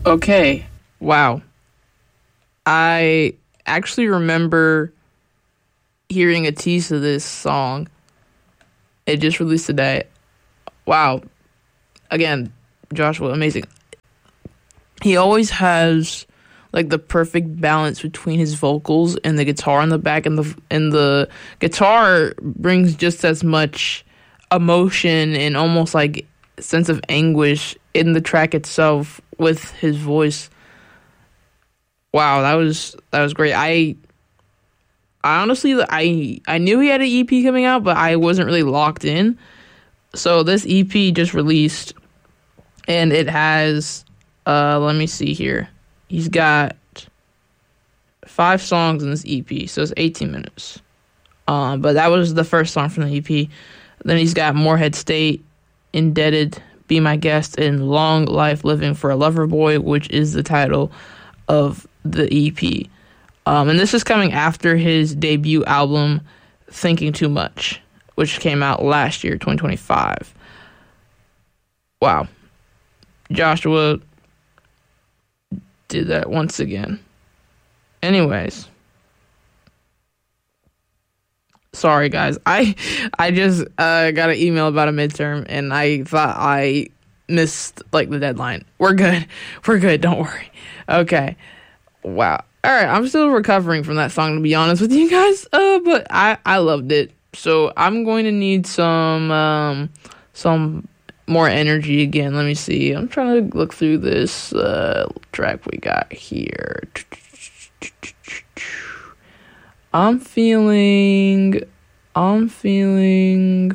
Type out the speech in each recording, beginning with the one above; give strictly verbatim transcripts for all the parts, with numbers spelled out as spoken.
Okay. Wow. I actually remember hearing a tease of this song. It just released today. Wow. Again, Joshua, amazing. He always has like the perfect balance between his vocals and the guitar in the back, and the and the guitar brings just as much emotion and almost like sense of anguish in the track itself with his voice. Wow, that was that was great. I I honestly I I knew he had an E P coming out, but I wasn't really locked in. So this E P just released, and it has uh let me see here. He's got five songs in this E P, so it's eighteen minutes. Um, but that was the first song from the E P. Then he's got Morehead State, Indebted, Be My Guest, and Long Life Living for a Lover Boy, which is the title of the E P. Um, and this is coming after his debut album, Thinking Too Much, which came out last year, twenty twenty-five. Wow. Joshua did that once again. Anyways. Sorry, guys. I I just uh, got an email about a midterm, and I thought I missed, like, the deadline. We're good. We're good. Don't worry. Okay. Wow. All right. I'm still recovering from that song, to be honest with you guys. Uh, but I, I loved it. So I'm going to need some um, some more energy again. Let me see. I'm trying to look through this uh, track we got here. I'm feeling, I'm feeling,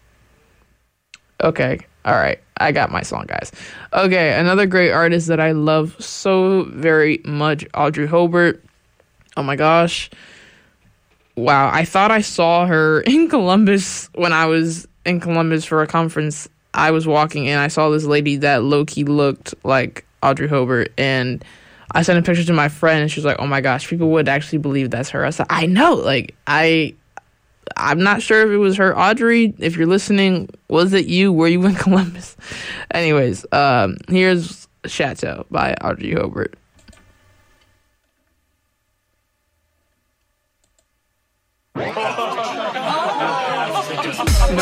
okay, all right, I got my song, guys. Okay, another great artist that I love so very much, Audrey Hobart. Oh my gosh. Wow, I thought I saw her in Columbus when I was in Columbus for a conference. I was walking and I saw this lady that low-key looked like Audrey Hobart, and I sent a picture to my friend, and she was like, oh my gosh, people would actually believe that's her. I said, I know, like, I, I'm not sure if it was her. Audrey, if you're listening, was it you? Were you in Columbus? Anyways, um, here's Chateau by Audrey Hobart. Oh,